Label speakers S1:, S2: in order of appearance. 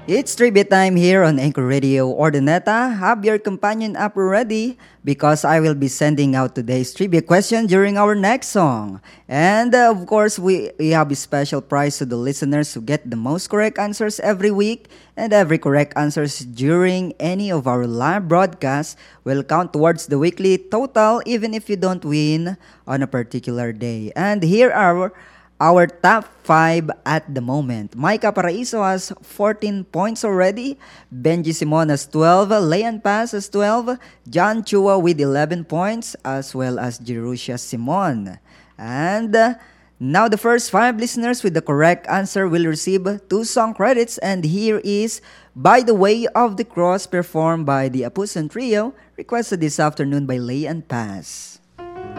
S1: It's trivia time here on Anchor Radio Ordineta. Have your companion app ready because I will be sending out today's trivia question during our next song. And of course, we have a special prize to the listeners who get the most correct answers every week. And every correct answers during any of our live broadcasts will count towards the weekly total even if you don't win on a particular day. And here are our top 5 at the moment. Micah Paraiso has 14 points already. Benji Simon has 12. Leon Paz has 12. John Chua with 11 points as well as Jerusha Simon. And now the first 5 listeners with the correct answer will receive 2 song credits. And here is By the Way of the Cross performed by the Apusan Trio, requested this afternoon by Leon Paz.